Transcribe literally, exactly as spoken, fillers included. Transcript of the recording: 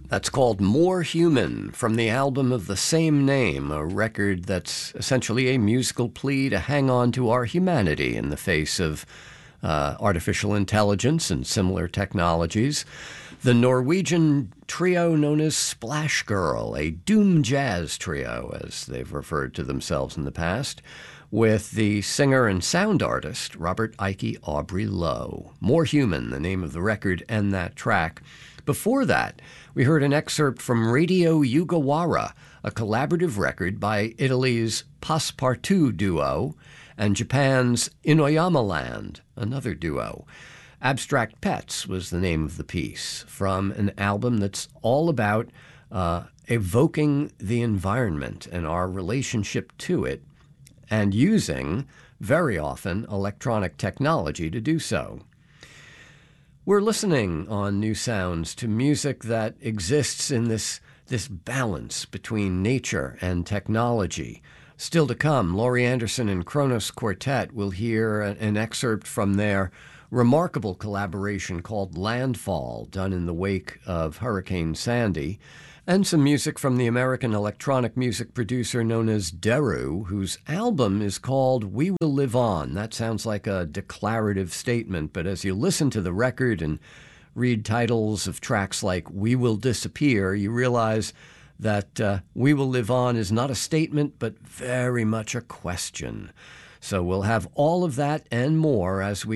That's called More Human from the album of the same name, a record that's essentially a musical plea to hang on to our humanity in the face of uh, artificial intelligence and similar technologies. The Norwegian trio known as Splash Girl, a doom jazz trio, as they've referred to themselves in the past, with the singer and sound artist Robert Ike Aubrey Lowe. More Human, the name of the record and that track. Before that, we heard an excerpt from Radio Yugawara, a collaborative record by Italy's Passepartout duo and Japan's Inoyama Land, another duo. Abstract Pets was the name of the piece, from an album that's all about uh, evoking the environment and our relationship to it, and using, very often, electronic technology to do so. We're listening on New Sounds to music that exists in this, this balance between nature and technology. Still to come, Laurie Anderson and Kronos Quartet will hear an excerpt from their remarkable collaboration called Landfall, done in the wake of Hurricane Sandy, and some music from the American electronic music producer known as Deru, whose album is called We Will Live On. That sounds like a declarative statement, but as you listen to the record and read titles of tracks like We Will Disappear, you realize that uh, We Will Live On is not a statement, but very much a question. So we'll have all of that and more as we